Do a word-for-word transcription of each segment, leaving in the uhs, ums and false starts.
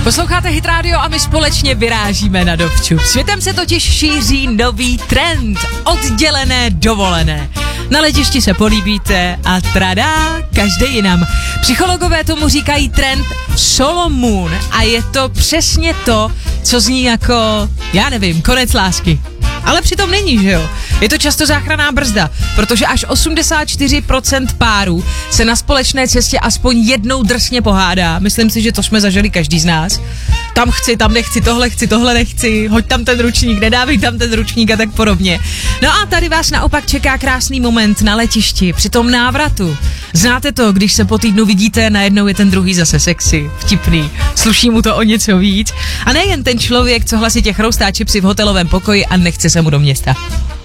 Posloucháte Hit Radio a my společně vyrážíme na dovču. Světem se totiž šíří nový trend. Oddělené dovolené. Na letišti se políbíte a tradá, každý jinam. Psychologové tomu říkají trend Solo Moon a je to přesně to, co zní jako, já nevím, konec lásky. Ale přitom není, že jo? Je to často záchranná brzda, protože až osmdesát čtyři procent párů se na společné cestě aspoň jednou drsně pohádá. Myslím si, že to jsme zažili každý z nás. Tam chci, tam nechci, tohle chci, tohle nechci, hoď tam ten ručník, nedávej tam ten ručník a tak podobně. No a tady vás naopak čeká krásný moment na letišti, při tom návratu. Znáte to, když se po týdnu vidíte, najednou je ten druhý zase sexy, vtipný, sluší mu to o něco víc. A nejen ten člověk, co hlasitě chroustá čipsy v hotelovém pokoji a nechce se mu do města.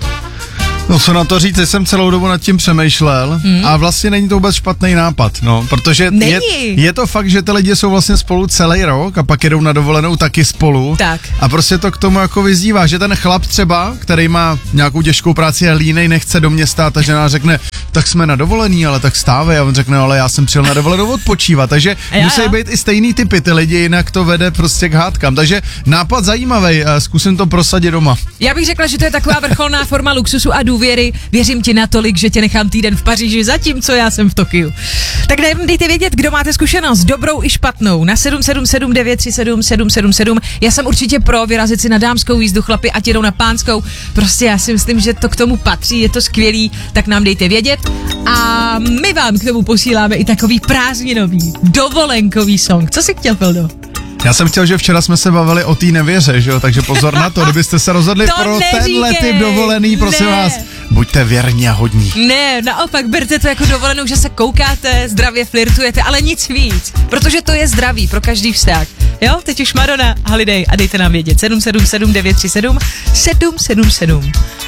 No co na to říct, jsem celou dobu nad tím přemýšlel hmm. a vlastně není to vůbec špatný nápad, no, protože je, je to fakt, že ty lidi jsou vlastně spolu celý rok a pak jedou na dovolenou taky spolu tak. A prostě to k tomu jako vyzývá, že ten chlap třeba, který má nějakou těžkou práci a línej, nechce do města a ta žena řekne, tak jsme na dovolený, ale tak stávej a on řekne, ale já jsem přijel na dovolenou odpočívat, takže já, musí já. být i stejný typy ty lidi, jinak to vede prostě k hádkám, takže nápad zajímavý, zkusím to prosadit doma. Já bych řekla, že to je taková vrcholná forma luxusu a důvěry, věřím ti natolik, že tě nechám týden v Paříži, zatímco já jsem v Tokiu. Tak dejte vědět, kdo máte zkušenost, dobrou i špatnou, na sedm sedm sedm devět tři sedm sedm sedm sedm. Já jsem určitě pro vyrazit si na dámskou jízdu, chlapi, ať jedou na pánskou, prostě já si myslím, že to k tomu patří, je to skvělý, tak nám dejte vědět a my vám k tomu posíláme i takový prázdninový, dovolenkový song. Co jsi chtěl, Pildo? Já jsem chtěl, že včera jsme se bavili o té nevěře, že jo, takže pozor na to, kdybyste se rozhodli to pro neříkej, tenhle typ dovolený, prosím ne. vás, buďte věrní a hodní. Ne, naopak berte to jako dovolenou, že se koukáte, zdravě flirtujete, ale nic víc, protože to je zdraví pro každý vztah. Jo, teď už Madonna, Holiday a dejte nám vědět sedm sedm sedm devět tři sedm sedm sedm sedm.